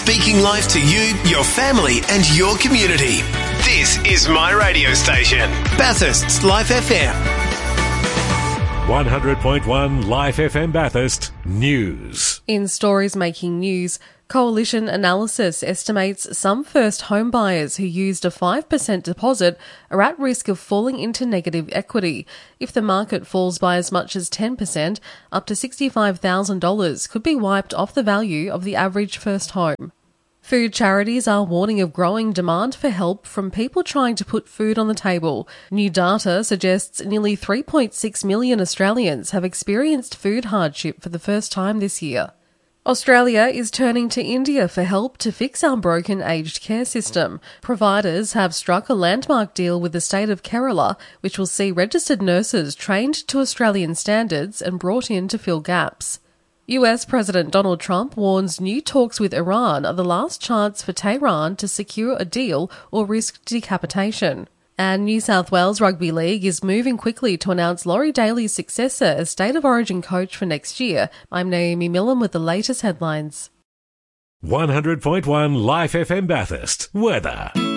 speaking life to you, your family and your community. This is my radio station, Bathurst's Life FM. 100.1 Life FM Bathurst News. In stories making news, Coalition Analysis estimates some first home buyers who used a 5% deposit are at risk of falling into negative equity. If the market falls by as much as 10%, up to $65,000 could be wiped off the value of the average first home. Food charities are warning of growing demand for help from people trying to put food on the table. New data suggests nearly 3.6 million Australians have experienced food hardship for the first time this year. Australia is turning to India for help to fix our broken aged care system. Providers have struck a landmark deal with the state of Kerala, which will see registered nurses trained to Australian standards and brought in to fill gaps. US President Donald Trump warns new talks with Iran are the last chance for Tehran to secure a deal or risk decapitation. And New South Wales Rugby League is moving quickly to announce Laurie Daly's successor as State of Origin coach for next year. I'm Naomi Millen with the latest headlines. 100.1 Life FM Bathurst. Weather.